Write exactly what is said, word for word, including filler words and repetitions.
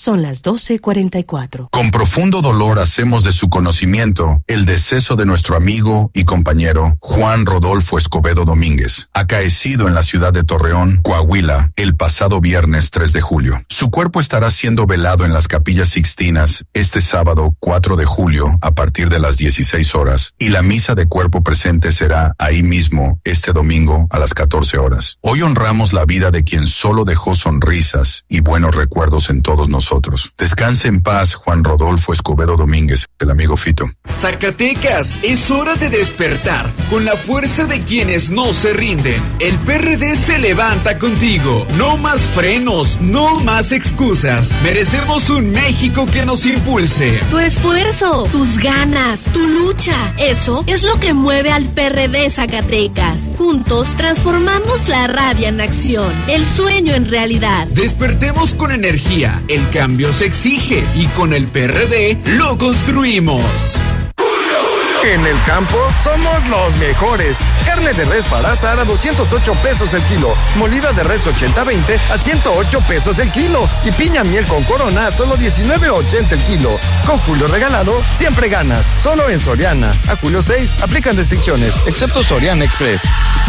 Son las doce cuarenta y cuatro. Con profundo dolor hacemos de su conocimiento el deceso de nuestro amigo y compañero Juan Rodolfo Escobedo Domínguez, acaecido en la ciudad de Torreón, Coahuila, el pasado viernes tres de julio. Su cuerpo estará siendo velado en las Capillas Sixtinas este sábado cuatro de julio a partir de las dieciséis horas y la misa de cuerpo presente será ahí mismo este domingo a las catorce horas. Hoy honramos la vida de quien solo dejó sonrisas y buenos recuerdos en todos nosotros. Nosotros. Descanse en paz, Juan Rodolfo Escobedo Domínguez, el amigo Fito. Zacatecas, es hora de despertar con la fuerza de quienes no se rinden. El P R D se levanta contigo. No más frenos, no más excusas. Merecemos un México que nos impulse. Tu esfuerzo, tus ganas, tu lucha, eso es lo que mueve al P R D Zacatecas. Juntos transformamos la rabia en acción, el sueño en realidad. Despertemos con energía. El cambio se exige y con el P R D lo construimos. En el campo somos los mejores. Carne de res para asar a doscientos ocho pesos el kilo. Molida de res ochenta veinte a ciento ocho pesos el kilo. Y piña miel con corona a solo diecinueve ochenta el kilo. Con Julio regalado, siempre ganas. Solo en Soriana. A julio seis aplican restricciones, excepto Soriana Express.